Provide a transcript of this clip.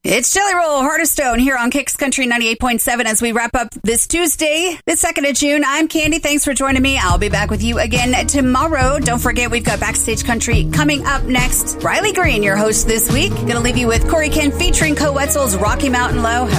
It's Jelly Roll, Heart of Stone here on Kicks Country 98.7 as we wrap up this Tuesday, the 2nd of June. I'm Candy. Thanks for joining me. I'll be back with you again tomorrow. Don't forget, we've got Backstage Country coming up next. Riley Green, your host this week. Going to leave you with Corey Kent featuring Co Wetzel's Rocky Mountain Low.